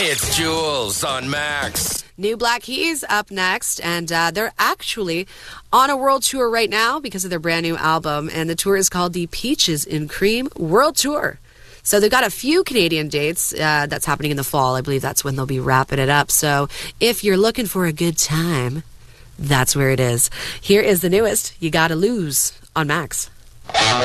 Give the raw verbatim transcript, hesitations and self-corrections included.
It's Jules on Max. New Black Keys up next, and uh, they're actually on a world tour right now because of their brand new album, and the tour is called the Peaches and Cream World Tour. So they've got a few Canadian dates uh, that's happening in the fall. I believe that's when they'll be wrapping it up. So if you're looking for a good time, that's where it is. Here is the newest, You Gotta Lose, on Max.